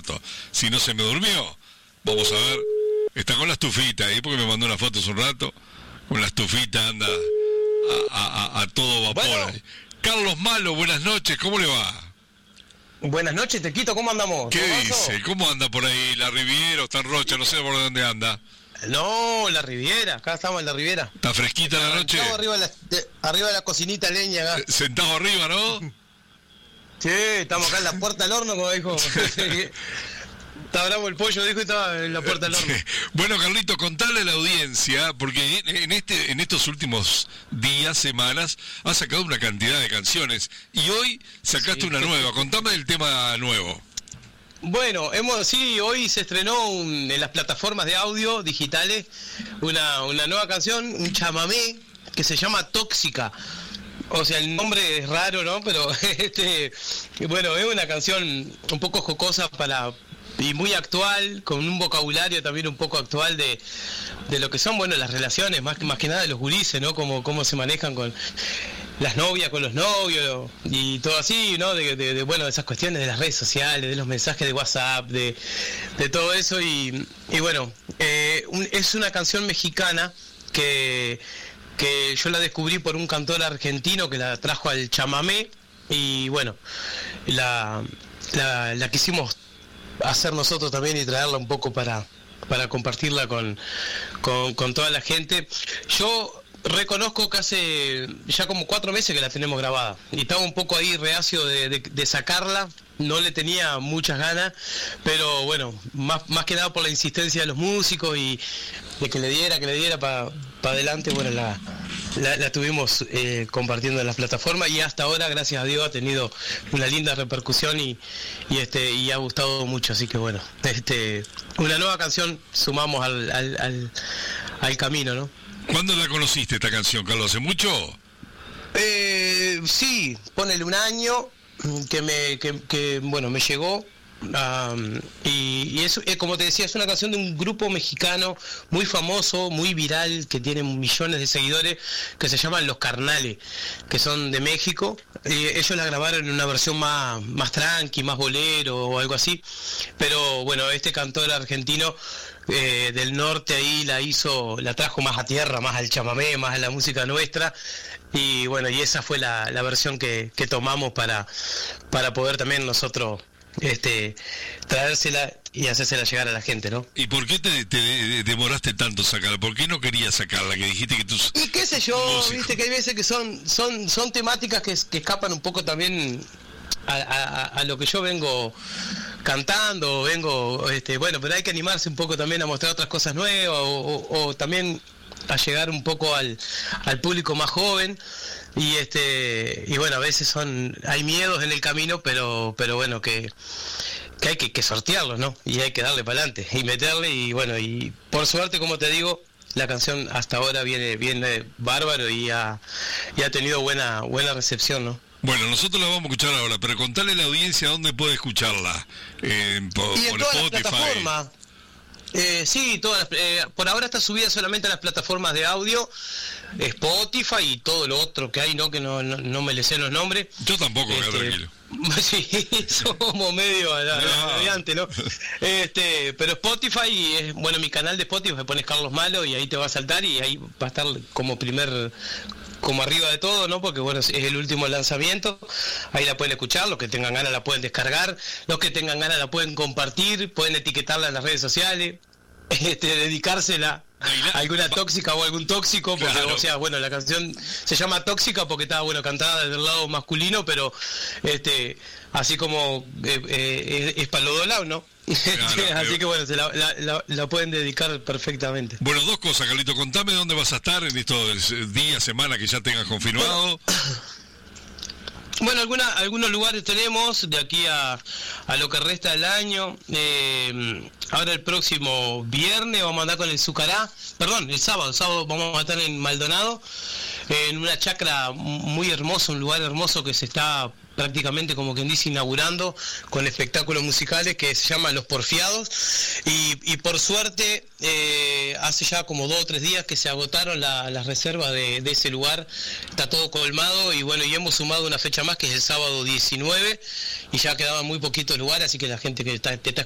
rato. Si no se me durmió, vamos a ver. Está con la estufita ahí, porque me mandó una foto hace un rato. Con la estufita anda a todo vapor. Bueno. Ahí. Carlos Malo, buenas noches, ¿cómo le va? Buenas noches, Tequito, ¿cómo andamos? ¿Qué ¿Todo dice? bajo? ¿Cómo anda por ahí? ¿La Riviera o está en Rocha? No sé por dónde anda. No, la Riviera, acá estamos en la Riviera. ¿Está fresquita la noche? Estamos arriba de la cocinita leña acá. Sentado arriba, ¿no? Sí, estamos acá en la puerta del horno, como dijo. Está bravo el pollo, dijo, y estaba en la puerta del horno. Bueno, Carlito, contale a la audiencia, porque en estos últimos días, semanas, has sacado una cantidad de canciones y hoy sacaste una nueva. Contame del tema nuevo. Bueno, hoy se estrenó en las plataformas de audio digitales una nueva canción, un chamamé que se llama Tóxica. O sea, el nombre es raro, ¿no? Pero bueno, es una canción un poco jocosa y muy actual, con un vocabulario también un poco actual de lo que son, bueno, las relaciones, más que nada de los gurises, ¿no? Cómo se manejan con las novias, con los novios y todo así, ¿no? Bueno, de esas cuestiones de las redes sociales, de los mensajes de WhatsApp, de todo eso y bueno, es una canción mexicana que yo la descubrí por un cantor argentino que la trajo al chamamé y bueno, la quisimos hacer nosotros también y traerla un poco para compartirla con toda la gente. Yo reconozco que hace ya como 4 meses que la tenemos grabada y estaba un poco ahí reacio de sacarla, no le tenía muchas ganas, pero bueno, más que nada por la insistencia de los músicos y de que le diera para adelante, bueno, la estuvimos compartiendo en las plataformas y hasta ahora, gracias a Dios, ha tenido una linda repercusión y ha gustado mucho, así que bueno, una nueva canción sumamos al camino, ¿no? ¿Cuándo la conociste esta canción, Carlos? ¿Hace mucho? Sí, ponele un año que bueno, me llegó. Y es, como te decía, es una canción de un grupo mexicano muy famoso, muy viral, que tiene millones de seguidores, que se llaman Los Carnales, que son de México. Ellos la grabaron en una versión más tranqui, más bolero o algo así, pero bueno, este cantor argentino del norte ahí la trajo más a tierra, más al chamamé, más a la música nuestra, y bueno, y esa fue la versión que tomamos para poder también nosotros traérsela y hacérsela llegar a la gente, ¿no? ¿Y por qué te demoraste tanto sacarla? ¿Por qué no querías sacarla? Que dijiste que tus... Y qué sé yo, músicos... viste que hay veces que son temáticas que escapan un poco también a lo que yo vengo cantando, bueno, pero hay que animarse un poco también a mostrar otras cosas nuevas o también a llegar un poco al público más joven y bueno, a veces hay miedos en el camino, pero bueno, que hay que sortearlos, ¿no? Y hay que darle para adelante y meterle y bueno, y por suerte, como te digo, la canción hasta ahora viene bárbaro y ha tenido buena recepción, ¿no? Bueno, nosotros la vamos a escuchar ahora, pero contale a la audiencia dónde puede escucharla. Y en todas Spotify. las plataformas. Sí, por ahora está subida solamente a las plataformas de audio, Spotify y todo lo otro que hay, ¿no? Que no me le sé los nombres. Yo tampoco, tranquilo. Sí, somos medio mediante, ¿no? Pero Spotify, bueno, mi canal de Spotify, pones Carlos Malo y ahí te va a saltar y ahí va a estar como arriba de todo, ¿no? Porque bueno, es el último lanzamiento, ahí la pueden escuchar, los que tengan ganas la pueden descargar, los que tengan ganas la pueden compartir, pueden etiquetarla en las redes sociales, dedicársela a alguna tóxica o algún tóxico, porque claro. O sea, bueno, la canción se llama Tóxica porque está, bueno, cantada desde el lado masculino, pero así como es para los dos lados, ¿no? Claro, así que bueno, la pueden dedicar perfectamente. Bueno, 2 cosas, Carlito, contame dónde vas a estar en estos días, semanas que ya tengas confirmado. Bueno, algunos lugares tenemos de aquí a lo que resta del año. Ahora el próximo viernes vamos a andar con el Zucará, el sábado vamos a estar en Maldonado, en una chacra muy hermosa, un lugar hermoso que se está prácticamente, como quien dice, inaugurando con espectáculos musicales que se llaman Los Porfiados y por suerte hace ya como 2 o 3 días que se agotaron las reservas de ese lugar, está todo colmado y bueno, y hemos sumado una fecha más que es el sábado 19 y ya quedaban muy poquitos lugares, así que la gente que te está